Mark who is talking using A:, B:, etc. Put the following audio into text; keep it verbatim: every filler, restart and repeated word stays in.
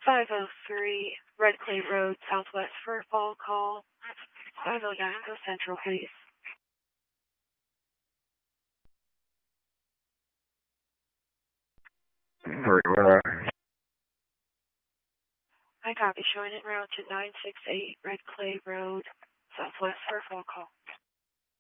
A: five oh three Red Clay Road, Southwest for a fall call. five oh nine, go Central, please.
B: Very well.
A: I copy, showing it route to nine six eight Red Clay Road, Southwest for a fall call.